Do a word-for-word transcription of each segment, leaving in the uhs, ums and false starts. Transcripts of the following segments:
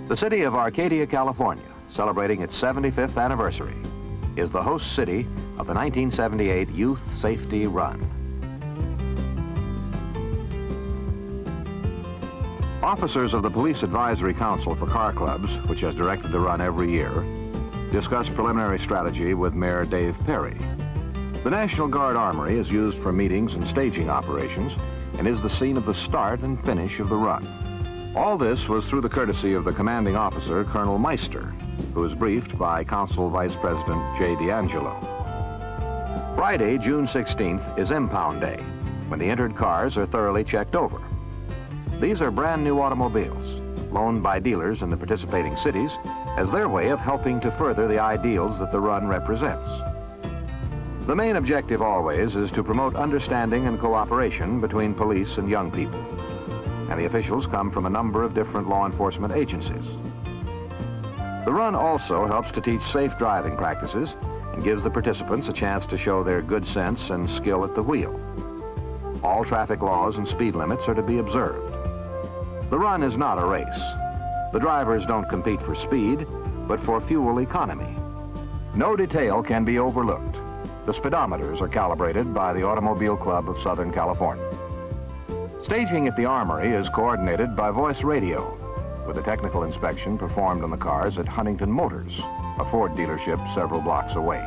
The city of Arcadia, California, celebrating its seventy-fifth anniversary, is the host city of the nineteen seventy-eight Youth Safety Run. Officers of the Police Advisory Council for Car Clubs, which has directed the run every year, discuss preliminary strategy with Mayor Dave Perry. The National Guard Armory is used for meetings and staging operations and is the scene of the start and finish of the run. All this was through the courtesy of the commanding officer, Colonel Meister, who was briefed by Council Vice President Jay D'Angelo. Friday, June sixteenth, is Impound Day, when the entered cars are thoroughly checked over. These are brand new automobiles, loaned by dealers in the participating cities as their way of helping to further the ideals that the run represents. The main objective always is to promote understanding and cooperation between police and young people, and the officials come from a number of different law enforcement agencies. The run also helps to teach safe driving practices and gives the participants a chance to show their good sense and skill at the wheel. All traffic laws and speed limits are to be observed. The run is not a race. The drivers don't compete for speed, but for fuel economy. No detail can be overlooked. The speedometers are calibrated by the Automobile Club of Southern California. Staging at the Armory is coordinated by voice radio, with a technical inspection performed on the cars at Huntington Motors, a Ford dealership several blocks away.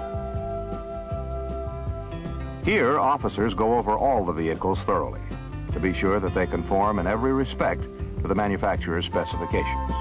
Here, officers go over all the vehicles thoroughly to be sure that they conform in every respect to the manufacturer's specifications.